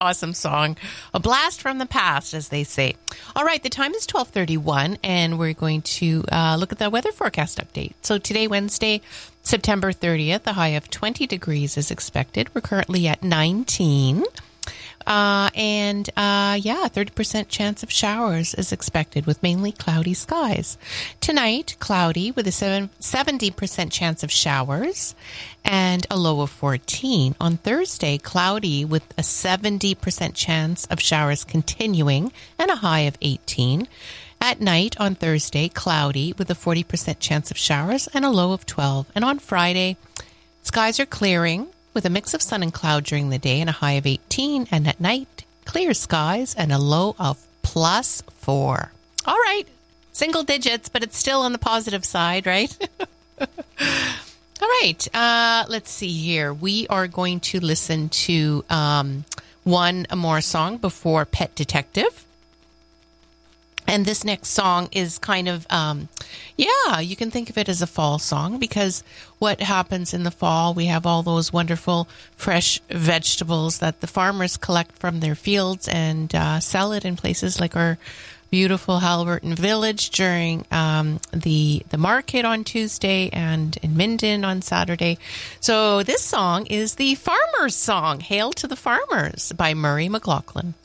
Awesome song. A blast from the past, as they say. All right, the time is 12:31, and we're going to look at the weather forecast update. So today, Wednesday, September 30th, a high of 20 degrees is expected. We're currently at 19. 30% chance of showers is expected with mainly cloudy skies. Tonight, cloudy with a 70% chance of showers and a low of 14. On Thursday, cloudy with a 70% chance of showers continuing and a high of 18. At night on Thursday, cloudy with a 40% chance of showers and a low of 12. And on Friday, skies are clearing with a mix of sun and cloud during the day and a high of 18. And at night, clear skies and a low of +4. All right. Single digits, but it's still on the positive side, right? All right. Let's see here. We are going to listen to one more song before Pet Detective. And this next song is kind of, you can think of it as a fall song, because what happens in the fall, we have all those wonderful fresh vegetables that the farmers collect from their fields and sell it in places like our beautiful Haliburton Village during the market on Tuesday and in Minden on Saturday. So this song is the Farmer's Song, Hail to the Farmers by Murray McLaughlin.